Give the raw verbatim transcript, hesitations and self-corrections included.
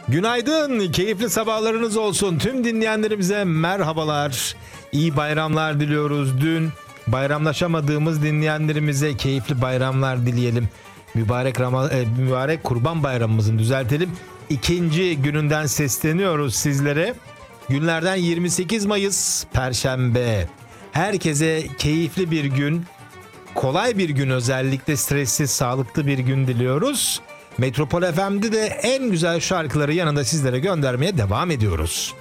Günaydın, keyifli sabahlarınız olsun. Tüm dinleyenlerimize merhabalar, iyi bayramlar diliyoruz. Dün bayramlaşamadığımız dinleyenlerimize keyifli bayramlar dileyelim. Mübarek Ramazan, e, mübarek Kurban Bayramımızın düzeltelim. İkinci gününden sesleniyoruz sizlere. Günlerden yirmi sekiz Mayıs Perşembe. Herkese keyifli bir gün, kolay bir gün, özellikle stressiz, sağlıklı bir gün diliyoruz. Metropol F M'de de en güzel şarkıları yanında sizlere göndermeye devam ediyoruz.